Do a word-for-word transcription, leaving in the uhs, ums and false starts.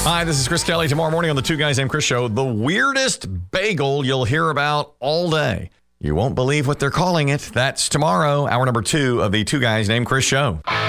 Hi, this is Chris Kelly. Tomorrow morning on the Two Guys Named Chris show, the weirdest bagel you'll hear about all day. You won't believe what they're calling it. That's tomorrow, hour number two of the Two Guys Named Chris show.